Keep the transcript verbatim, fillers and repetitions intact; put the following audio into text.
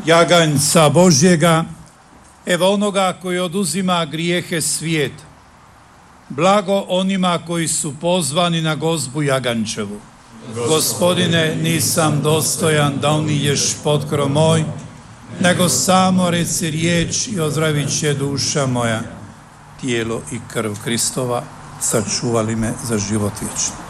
jaganjca Božjega, evo onoga koji oduzima grijehe svijeta. Blago onima koji su pozvani na gozbu jagančevu. Gospodine, nisam dostojan da uniješ pod krov moj, nego samo reci riječ i ozdravit će duša moja. Tijelo i krv Kristova sačuvali me za život vječni.